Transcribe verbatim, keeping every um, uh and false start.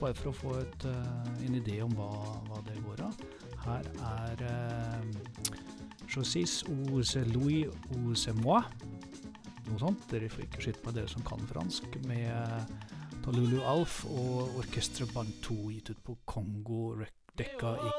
bare for å få et, uh, en idé om hva, hva det går av. Her er uh, Je suis ou c'est lui ou c'est moi. Noe sånt. Dere får ikke skytte på dere som kan fransk, med uh, Talulu Alf og Orkestre Bantu gitt ut på Kongo, dekka i